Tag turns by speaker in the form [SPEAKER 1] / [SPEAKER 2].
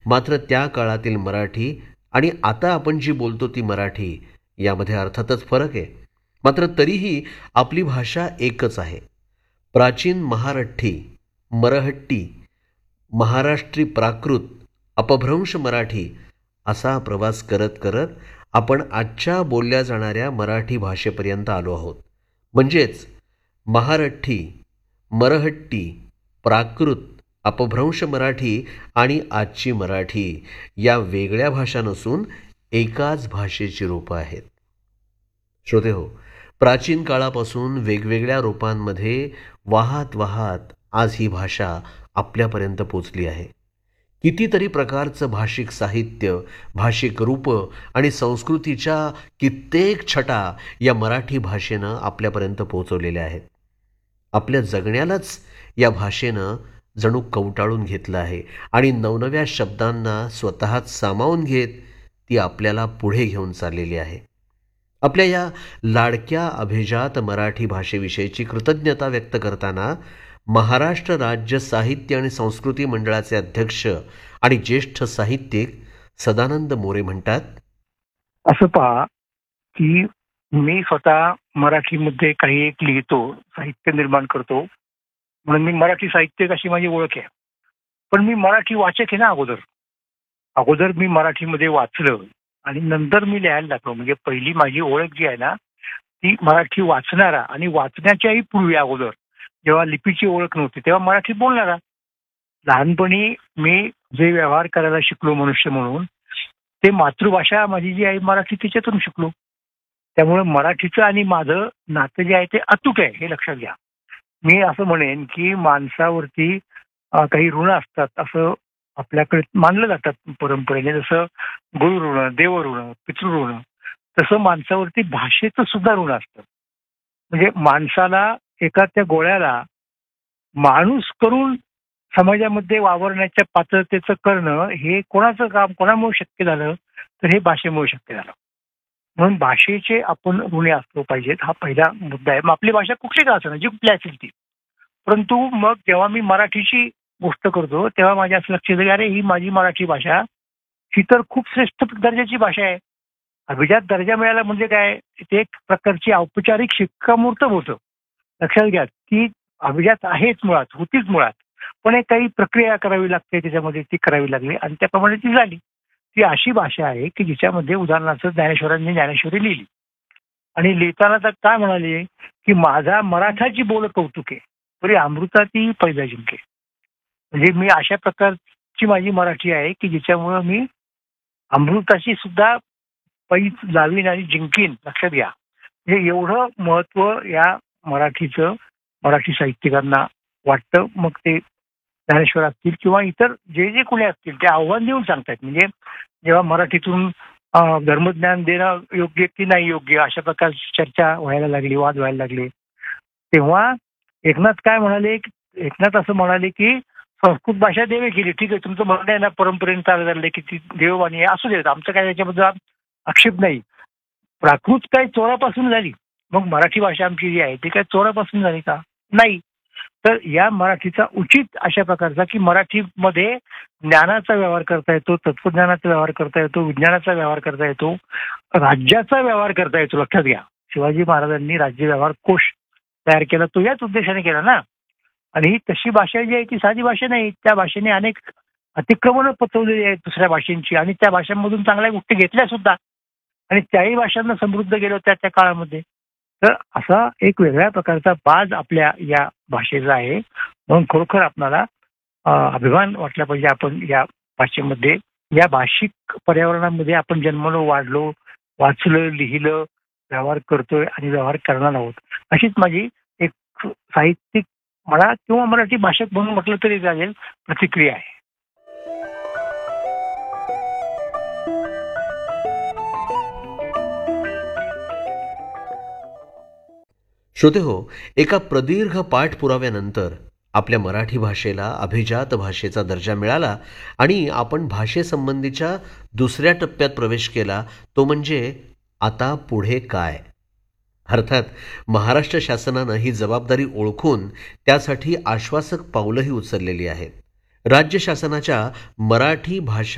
[SPEAKER 1] मात्र त्या काळातील मराठी आणि आता आपण जी बोलतो ती मराठी यामध्ये अर्थातच फरक आहे. मात्र तरीही आपली भाषा एकच आहे. प्राचीन महारठ्ठी, मरहट्टी, महाराष्ट्री प्राकृत, अपभ्रंश मराठी असा प्रवास करत करत आपण आजच्या बोलल्या जाणाऱ्या मराठी भाषेपर्यंत आलो आहोत. म्हणजेच महारठ्ठी, मरहट्टी, प्राकृत, अपभ्रंश मराठी आणि आजची मराठी या वेगळ्या भाषा नसून एकाच भाषेची रूपं आहेत. श्रोतेहो, प्राचीन काळापासून वेगवेगळ्या रूपांमध्ये वाहत वाहत आज ही भाषा आपल्यापर्यंत पोचली आहे. कितीतरी प्रकारचं भाषिक साहित्य, भाषिक रूपं आणि संस्कृतीच्या कित्येक छटा या मराठी भाषेनं आपल्यापर्यंत पोहोचवलेल्या आहेत. आपल्या जगण्यालाच या भाषेनं जणू कवटाळून घेतलं आहे आणि नवनव्या शब्दांना स्वतःत सामावून घेत ती आपल्याला पुढे घेऊन चाललेली आहे. आपल्या या लाडक्या अभिजात मराठी भाषेविषयीची कृतज्ञता व्यक्त करताना महाराष्ट्र राज्य साहित्य आणि संस्कृती मंडळाचे अध्यक्ष आणि ज्येष्ठ साहित्यिक सदानंद मोरे म्हणतात,
[SPEAKER 2] असं पहा की मी स्वतः मराठीमध्ये काही एक लिहितो, साहित्य निर्माण करतो, म्हणून मी मराठी साहित्यिक अशी माझी ओळख आहे. पण मी मराठी वाचक आहे ना. अगोदर मी मराठीमध्ये वाचलं आणि नंतर मी लिहायला लागलो. म्हणजे पहिली माझी ओळख जी आहे ना ती मराठी वाचणारा आणि वाचण्याच्याही पूर्वी अगोदर जेव्हा लिपीची ओळख नव्हती तेव्हा मराठी बोलणारा. लहानपणी मी जे व्यवहार करायला शिकलो मनुष्य म्हणून ते मातृभाषा माझी जी आहे मराठी तिच्यातून शिकलो. त्यामुळे मराठीचं आणि माझं नातं जे आहे ते अतूट आहे हे लक्षात घ्या. मी असं म्हणेन की माणसावरती काही ऋण असतात असं आपल्याकडे मानलं जातात परंपरेने. जसं गुरु ऋण, देव ऋण, पितृ ऋण, तसं माणसावरती भाषेचं सुद्धा ऋण असतं. म्हणजे माणसाला एका त्या गोळ्याला माणूस करून समाजामध्ये वावरण्याच्या पात्रतेचं करणं हे कोणाचं काम, कोणामुळे शक्य झालं तर हे भाषेमुळे शक्य झालं. म्हणून भाषेचे आपण ऋणी असलो पाहिजेत हा पहिला मुद्दा आहे. मग आपली भाषा कुठली का असं जी कुठली असेल ती. परंतु मग जेव्हा मी मराठीची गोष्ट करतो तेव्हा माझ्या असं लक्ष येतं की अरे ही माझी मराठी भाषा ही तर खूप श्रेष्ठ दर्जाची भाषा आहे. अभिजात दर्जा मिळाला म्हणजे काय, ते एक प्रकारची औपचारिक शिक्कामोर्तब होतं. लक्षात घ्या ती अभिजात आहेच मुळात, होतीच मुळात, पण एक काही प्रक्रिया करावी लागते त्याच्यामध्ये, ती करावी लागली आणि त्याप्रमाणे ती झाली. ती अशी भाषा आहे की जिच्यामध्ये उदाहरणार्थ ज्ञानेश्वरांनी ज्ञानेश्वरी लिहिली आणि लिहिताना तर काय म्हणाले की माझा मराठाची बोल कौतुके बरी अमृता ती पैजा जिंके. म्हणजे मी अशा प्रकारची माझी मराठी आहे की जिच्यामुळं मी अमृताची सुद्धा पैज लावीन आणि जिंकीन. लक्षात घ्या. म्हणजे एवढं महत्व या मराठीचं मराठी साहित्यिकांना वाटतं. मग ते ज्ञानेश्वर असतील किंवा इतर जे जे कोणी असतील ते आव्हान देऊन सांगतात. म्हणजे जेव्हा मराठीतून धर्मज्ञान देणं योग्य की नाही योग्य अशा प्रकारची चर्चा व्हायला लागली, वाद व्हायला लागले, तेव्हा एकनाथ काय म्हणाले, एकनाथ असं म्हणाले की संस्कृत भाषा देवे केली. ठीक आहे, तुमचं म्हणणं आहे ना परंपरेने चालत झालं की ती देववाणी आहे, असू देत, आमचं काय त्याच्याबद्दल आक्षेप नाही. प्राकृत काय चोरापासून झाली, मग मराठी भाषा आमची जी आहे ती काय चोरापासून झाली का? नाही. तर या मराठीचा उचित अशा प्रकारचा की मराठीमध्ये ज्ञानाचा व्यवहार करता येतो, तत्वज्ञानाचा व्यवहार करता येतो, विज्ञानाचा व्यवहार करता येतो, राज्याचा व्यवहार करता येतो. लक्षात घ्या, शिवाजी महाराजांनी राज्य व्यवहार कोश तयार केला तो याच उद्देशाने केला ना. आणि ही तशी भाषा जी आहे ती साधी भाषा नाही. त्या भाषेने अनेक अतिक्रमणं पचवलेली आहेत दुसऱ्या भाषांची आणि त्या भाषांमधून चांगल्या गोष्टी घेतल्या सुद्धा आणि त्याही भाषांना समृद्ध केलं त्या काळामध्ये. तर असा एक वेगळ्या प्रकारचा बाज आपल्या या भाषेचा आहे. म्हणून खरोखर आपल्याला अभिमान वाटला पाहिजे. आपण या भाषेमध्ये, या भाषिक पर्यावरणामध्ये आपण जन्मलो, वाढलो, वाचलं, लिहिलं, व्यवहार करतोय आणि व्यवहार करणार आहोत. अशीच माझी एक साहित्यिक म्हणा किंवा मराठी भाषक म्हणून म्हटलं तरी चालेल प्रतिक्रिया आहे.
[SPEAKER 1] श्रोते हो, एका प्रदीर्घ पाठपुराव्यानंतर आपल्या मराठी भाषेला अभिजात भाषेचा दर्जा मिळाला आणि आपण भाषेसंबंधीच्या दुसऱ्या टप्प्यात प्रवेश केला, तो म्हणजे आता पुढे काय. अर्थात महाराष्ट्र शासनानं ही जबाबदारी ओळखून त्यासाठी आश्वासक पावलंही उचललेली आहेत. राज्य शासनाच्या मराठी भाषा